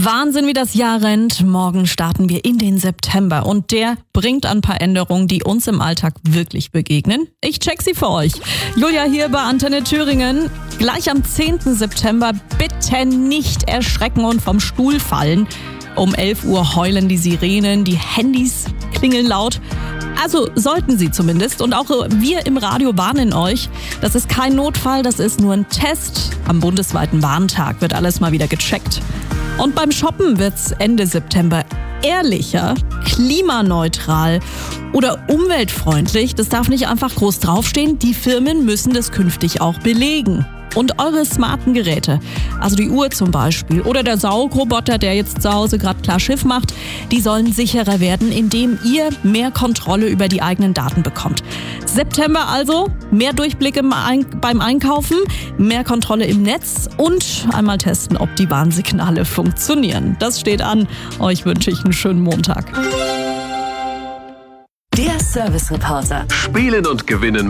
Wahnsinn, wie das Jahr rennt. Morgen starten wir in den September und der bringt ein paar Änderungen, die uns im Alltag wirklich begegnen. Ich check sie für euch. Julia hier bei Antenne Thüringen. Gleich am 10. September bitte nicht erschrecken und vom Stuhl fallen. Um 11 Uhr heulen die Sirenen, die Handys klingeln laut. Also sollten sie zumindest. Und auch wir im Radio warnen euch. Das ist kein Notfall, das ist nur ein Test. Am bundesweiten Warntag wird alles mal wieder gecheckt. Und beim Shoppen wird's Ende September ehrlicher, klimaneutral oder umweltfreundlich. Das darf nicht einfach groß draufstehen. Die Firmen müssen das künftig auch belegen. Und eure smarten Geräte, also die Uhr zum Beispiel oder der Saugroboter, der jetzt zu Hause gerade klar Schiff macht, die sollen sicherer werden, indem ihr mehr Kontrolle über die eigenen Daten bekommt. September also, mehr Durchblick beim Einkaufen, mehr Kontrolle im Netz und einmal testen, ob die Warnsignale funktionieren. Das steht an. Euch wünsche ich einen schönen Montag. Der Service Reporter. Spielen und gewinnen